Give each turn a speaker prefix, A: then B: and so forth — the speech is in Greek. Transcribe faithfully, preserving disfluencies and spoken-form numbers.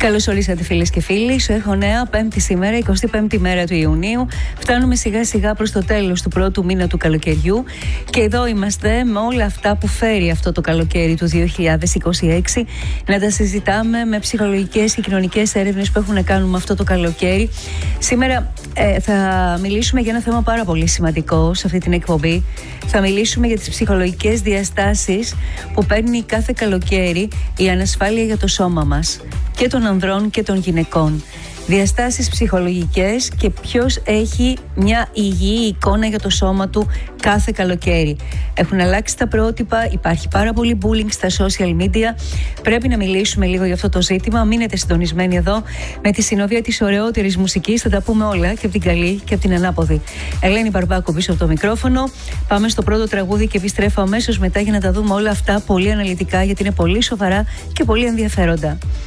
A: Καλώς ορίσατε φίλες και φίλοι. Σου έχω νέα, πέμπτη σήμερα, εικοστή πέμπτη μέρα του Ιουνίου. Φτάνουμε σιγά σιγά προς το τέλος του πρώτου μήνα του καλοκαιριού. Και εδώ είμαστε με όλα αυτά που φέρει αυτό το καλοκαίρι του δύο χιλιάδες είκοσι έξι. Να τα συζητάμε με ψυχολογικές και κοινωνικές έρευνες που έχουν να κάνουν με αυτό το καλοκαίρι. Σήμερα ε, θα μιλήσουμε για ένα θέμα πάρα πολύ σημαντικό σε αυτή την εκπομπή. Θα μιλήσουμε για τις ψυχολογικές διαστάσεις που παίρνει κάθε καλοκαίρι η ανασφάλεια για το σώμα μας, και των ανδρών και των γυναικών. Διαστάσεις ψυχολογικές και ποιος έχει μια υγιή εικόνα για το σώμα του κάθε καλοκαίρι. Έχουν αλλάξει τα πρότυπα, υπάρχει πάρα πολύ bullying στα social media. Πρέπει να μιλήσουμε λίγο για αυτό το ζήτημα. Μείνετε συντονισμένοι εδώ με τη συνοδεία της ωραιότερης μουσικής. Θα τα πούμε όλα, και από την καλή και από την ανάποδη. Ελένη Μπαρμπάκου πίσω από το μικρόφωνο. Πάμε στο πρώτο τραγούδι και επιστρέφω αμέσως μετά για να τα δούμε όλα αυτά πολύ αναλυτικά, γιατί είναι πολύ σοβαρά και πολύ ενδιαφέροντα.